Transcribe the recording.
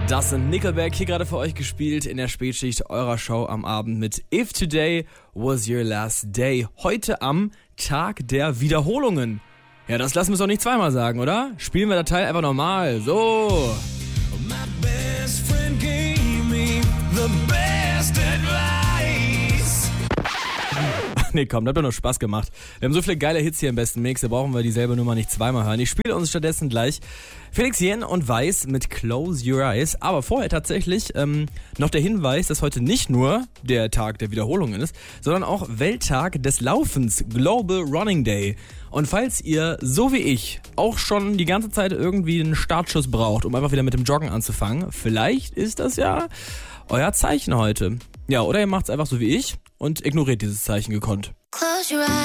Das sind Nickelback, hier gerade für euch gespielt in der Spätschicht eurer Show am Abend mit If Today Was Your Last Day. Heute am Tag der Wiederholungen. Ja, das lassen wir uns doch nicht zweimal sagen, oder? Spielen wir das Teil einfach normal. So. My best friend gave me the best advice. Nee, komm, das hat doch nur Spaß gemacht. Wir haben so viele geile Hits hier im besten Mix, da brauchen wir dieselbe Nummer nicht zweimal hören. Ich spiele uns stattdessen gleich Felix Jähn und Weiß mit Close Your Eyes. Aber vorher tatsächlich noch der Hinweis, dass heute nicht nur der Tag der Wiederholungen ist, sondern auch Welttag des Laufens, Global Running Day. Und falls ihr, so wie ich, auch schon die ganze Zeit irgendwie einen Startschuss braucht, um einfach wieder mit dem Joggen anzufangen, vielleicht ist das ja euer Zeichen heute. Ja, oder ihr macht's einfach so wie ich und ignoriert dieses Zeichen gekonnt.